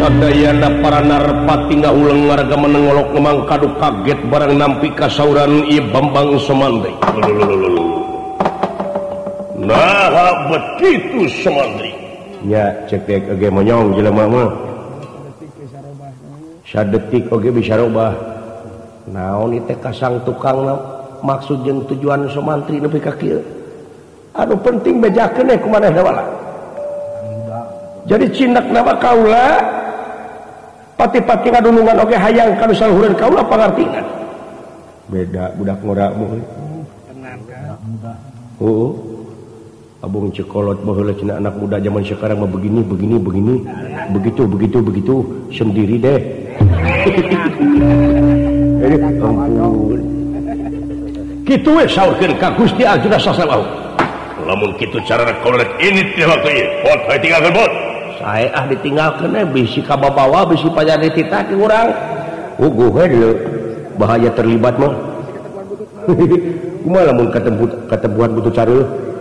sadayana para narpati ngauleng warga menengolok memang kadu kaget barang nampi kasauran ieu Bambang Sumantri. Nah, begitu Sumantri. Ya, cek oge monyong jelema mah. Sadetik oge bisa robah. Naon ieu teh kasang tukangna maksud jeung tujuan Sumantri nepi ka kieu. Anu penting bejakeun kumaneh dawala. Jadi cindak nama kaula pati-pati ngadulungan oge hayang kanu saluhureun kaula pangartina. Beda budak ngora meuh. Tenang ka. Abung cekolot baheula cenah anak muda zaman sekarang mah begini begitu sendiri deh. Kitu we saurkeun ka Gusti Arjuna sasalawuh. Lamun kitu carana kolot ini teh waktu ieu. Pot hayu tinggalkeun pot. Sae ditinggalkeun bisi ka babawa bisi pajari tita ke urang. Uguh we deu bahaya terlibat mah. Kumaha lamun katembuhan butuh careuh.